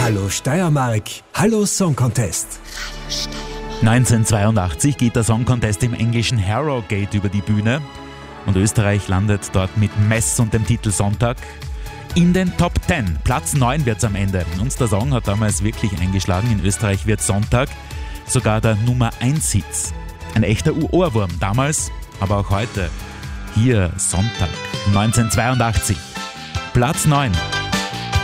Hallo Steiermark, hallo Song Contest. 1982 geht der Song Contest im englischen Harrogate über die Bühne und Österreich landet dort mit Mess und dem Titel Sonntag in den Top 10. Platz 9 wird's am Ende. Und der Song hat damals wirklich eingeschlagen. In Österreich wird Sonntag sogar der Nummer 1 Hit. Ein echter Ohrwurm damals, aber auch heute. Hier Sonntag 1982. Platz 9.